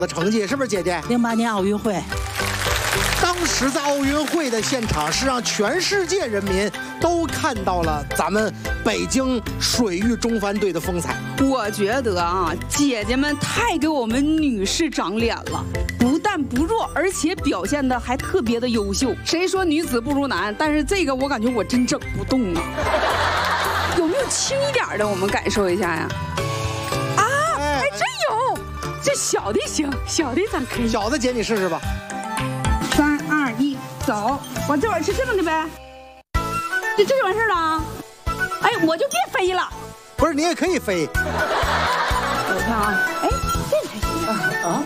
的成绩，是不是姐姐 ？08年奥运会。 当时在奥运会的现场，是让全世界人民都看到了咱们北京水域中帆队的风采。 我觉得啊，姐姐们太给我们女士长脸了，不但不弱，而且表现的还特别的优秀。谁说女子不如男？但是这个我感觉我真整不动啊。有没有轻一点的？我们感受一下呀。啊，还真有，这小的行，小的咱可以。 小的姐你试试吧。 3、2、1，走！我这会儿是这么的呗，这就完事了啊！哎，我就别飞了。 不是，你也可以飞。 我看啊，哎，这才行啊！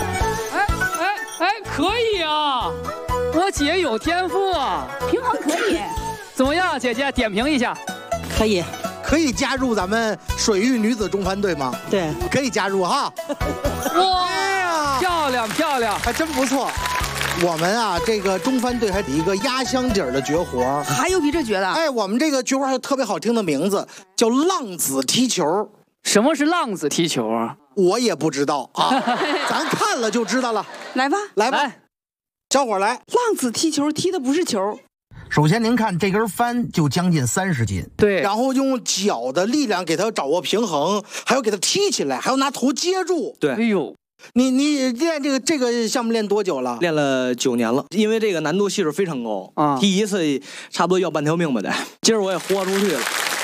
可以啊！我姐有天赋啊， 平衡可以。 怎么样，姐姐点评一下？ 可以， 可以加入咱们水域女子中帆队吗？ 对， 可以加入哈。 哇，哎呀，漂亮漂亮， 还真不错。我们啊，这个中帆队还有一个压箱底儿的绝活， 还有比这绝的？ 哎，我们这个绝活还有特别好听的名字，叫浪子踢球。 什么是浪子踢球啊？ 我也不知道啊，咱看了就知道了。 来吧， 来吧，小伙来。 浪子踢球踢的不是球。 首先您看这根帆就将近30斤， 对， 然后用脚的力量给它掌握平衡，还要给它踢起来，还要拿头接住。 对， 哎呦。 你练这个项目练多久了？ 练了9年了，因为这个难度系数非常高啊， 踢一次差不多要半条命吧得。今儿我也豁出去了。